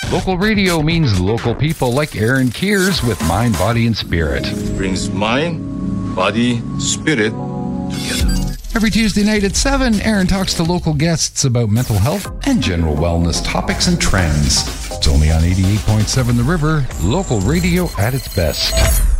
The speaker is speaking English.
Local radio means local people like Aaron Kears with Mind, Body, and Spirit. Brings mind, body, spirit together. Every Tuesday night at 7, Aaron talks to local guests about mental health and general wellness topics and trends. It's only on 88.7 The River, local radio at its best.